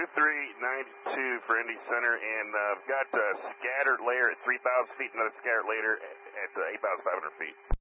2392 for Indy Center, and I've got a scattered layer at 3,000 feet, another scattered layer at 8,500 feet.